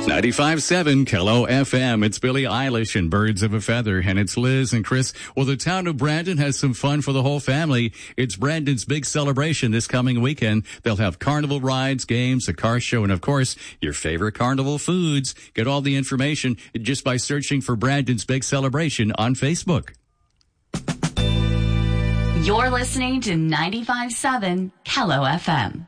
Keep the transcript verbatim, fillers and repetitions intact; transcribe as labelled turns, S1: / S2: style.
S1: ninety-five seven Kello F M. It's Billie Eilish and Birds of a Feather. And it's Liz and Chris. Well, the town of Brandon has some fun for the whole family. It's Brandon's big celebration this coming weekend. They'll have carnival rides, games, a car show, and of course, your favorite carnival foods. Get all the information just by searching for Brandon's big celebration on Facebook.
S2: You're listening to ninety-five seven Kello F M.